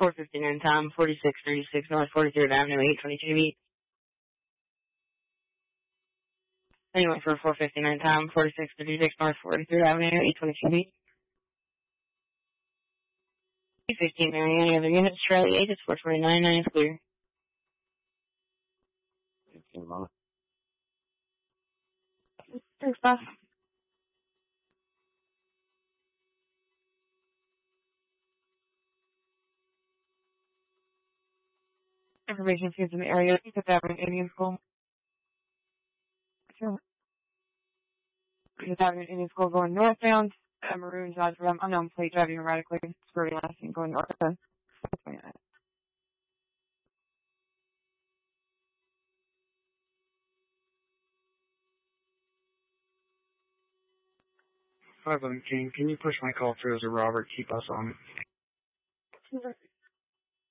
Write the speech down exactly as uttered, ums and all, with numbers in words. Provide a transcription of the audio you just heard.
four fifty-nine Tom, forty-six thirty-six North forty-third Avenue, eight twenty-two beat. Anyway, for four fifty-nine Tom, forty-six thirty-six North forty-third Avenue, eight twenty-two beat. eight fifteen Mary, any other units? Charlie eight, it's four twenty-nine, nine is clear. fifteen moment. Thanks, boss. Information feeds in the area. Fifth Avenue Indian School. Sure. Fifth Avenue Indian School going northbound. A maroon Dodge Ram, unknown plate driving erratically. Spurting last and going north. five eleven King, can you push my call through as a Robert? Keep us on it.